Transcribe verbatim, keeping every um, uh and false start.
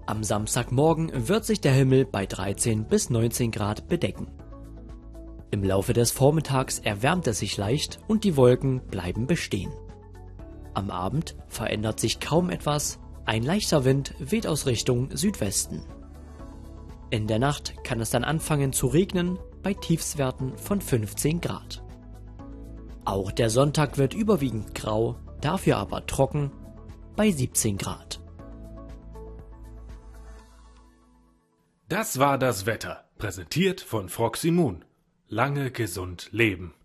Am Samstagmorgen wird sich der Himmel bei dreizehn bis neunzehn Grad bedecken. Im Laufe des Vormittags erwärmt es sich leicht und die Wolken bleiben bestehen. Am Abend verändert sich kaum etwas, ein leichter Wind weht aus Richtung Südwesten. In der Nacht kann es dann anfangen zu regnen bei Tiefstwerten von fünfzehn Grad. Auch der Sonntag wird überwiegend grau, dafür aber trocken bei siebzehn Grad. Das war das Wetter, präsentiert von Froximun. Lange gesund leben.